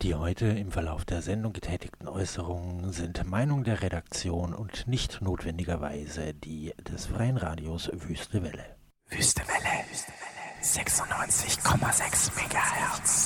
Die heute im Verlauf der Sendung getätigten Äußerungen sind Meinung der Redaktion und nicht notwendigerweise die des Freien Radios Wüste Welle. Wüste Welle, 96,6 MHz.